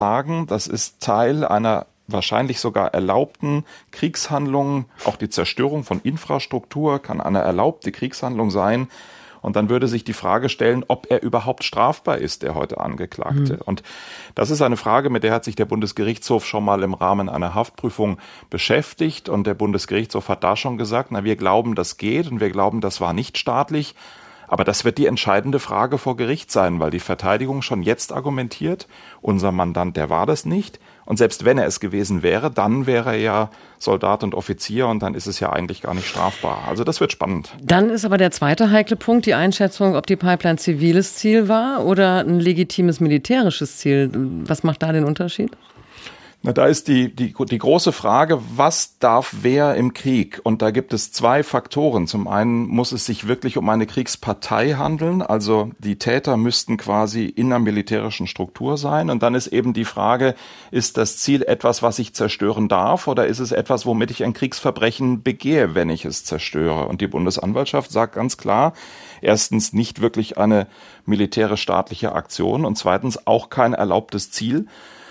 sagen, das ist Teil einer wahrscheinlich sogar erlaubten Kriegshandlung. Auch die Zerstörung von Infrastruktur kann eine erlaubte Kriegshandlung sein. Und dann würde sich die Frage stellen, ob er überhaupt strafbar ist, der heute Angeklagte. Und das ist eine Frage, mit der hat sich der Bundesgerichtshof schon mal im Rahmen einer Haftprüfung beschäftigt. Und der Bundesgerichtshof hat da schon gesagt, wir glauben, das geht und wir glauben, das war nicht staatlich. Aber das wird die entscheidende Frage vor Gericht sein, weil die Verteidigung schon jetzt argumentiert, unser Mandant, der war das nicht. Und selbst wenn er es gewesen wäre, dann wäre er ja Soldat und Offizier und dann ist es ja eigentlich gar nicht strafbar. Also das wird spannend. Dann ist aber der zweite heikle Punkt die Einschätzung, ob die Pipeline ziviles Ziel war oder ein legitimes militärisches Ziel. Was macht da den Unterschied? Da ist die große Frage, was darf wer im Krieg? Und da gibt es zwei Faktoren. Zum einen muss es sich wirklich um eine Kriegspartei handeln, also die Täter müssten quasi in einer militärischen Struktur sein. Und dann ist eben die Frage, ist das Ziel etwas, was ich zerstören darf, oder ist es etwas, womit ich ein Kriegsverbrechen begehe, wenn ich es zerstöre? Und die Bundesanwaltschaft sagt ganz klar, erstens nicht wirklich eine militärisch-staatliche Aktion und zweitens auch kein erlaubtes Ziel.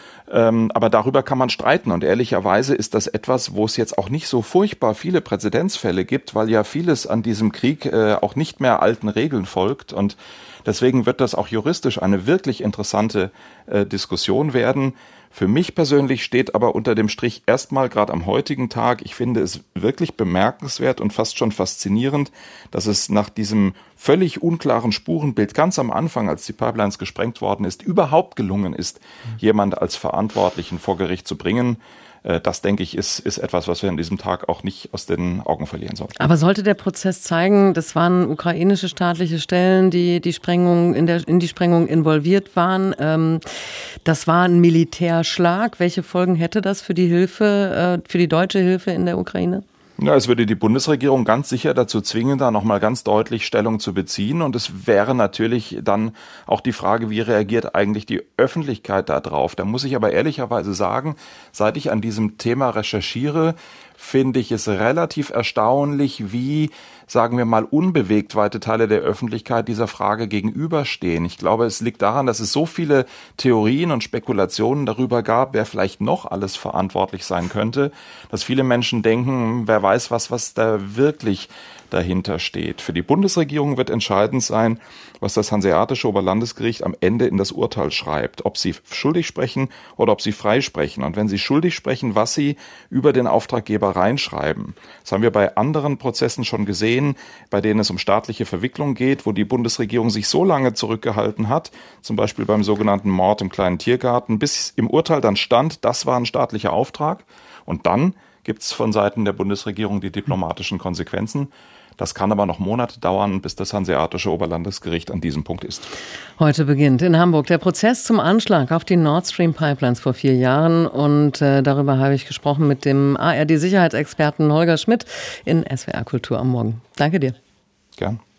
Aber darüber kann man streiten und ehrlicherweise ist das etwas, wo es jetzt auch nicht so furchtbar viele Präzedenzfälle gibt, weil ja vieles an diesem Krieg auch nicht mehr alten Regeln folgt und deswegen wird das auch juristisch eine wirklich interessante Diskussion werden. Für mich persönlich steht aber unter dem Strich erstmal gerade am heutigen Tag, ich finde es wirklich bemerkenswert und fast schon faszinierend, dass es nach diesem völlig unklaren Spurenbild ganz am Anfang, als die Pipelines gesprengt worden ist, überhaupt gelungen ist, jemand als Verantwortlichen vor Gericht zu bringen. Das, denke ich, ist etwas, was wir an diesem Tag auch nicht aus den Augen verlieren sollten. Aber sollte der Prozess zeigen, das waren ukrainische staatliche Stellen, die die Sprengung in die Sprengung involviert waren, das war ein Militärschlag. Welche Folgen hätte das für die Hilfe, für die deutsche Hilfe in der Ukraine? Ja, es würde die Bundesregierung ganz sicher dazu zwingen, da nochmal ganz deutlich Stellung zu beziehen. Und es wäre natürlich dann auch die Frage, wie reagiert eigentlich die Öffentlichkeit da drauf? Da muss ich aber ehrlicherweise sagen, seit ich an diesem Thema recherchiere, finde ich es relativ erstaunlich, wie, sagen wir mal, unbewegt weite Teile der Öffentlichkeit dieser Frage gegenüberstehen. Ich glaube, es liegt daran, dass es so viele Theorien und Spekulationen darüber gab, wer vielleicht noch alles verantwortlich sein könnte, dass viele Menschen denken, wer weiß was da wirklich dahinter steht. Für die Bundesregierung wird entscheidend sein, was das Hanseatische Oberlandesgericht am Ende in das Urteil schreibt, ob sie schuldig sprechen oder ob sie freisprechen. Und wenn sie schuldig sprechen, was sie über den Auftraggeber reinschreiben. Das haben wir bei anderen Prozessen schon gesehen, bei denen es um staatliche Verwicklung geht, wo die Bundesregierung sich so lange zurückgehalten hat, zum Beispiel beim sogenannten Mord im kleinen Tiergarten, bis im Urteil dann stand, das war ein staatlicher Auftrag. Und dann gibt es von Seiten der Bundesregierung die diplomatischen Konsequenzen. Das kann aber noch Monate dauern, bis das Hanseatische Oberlandesgericht an diesem Punkt ist. Heute beginnt in Hamburg der Prozess zum Anschlag auf die Nord Stream Pipelines vor 4 Jahren. Und darüber habe ich gesprochen mit dem ARD-Sicherheitsexperten Holger Schmidt in SWR Kultur am Morgen. Danke dir. Gern.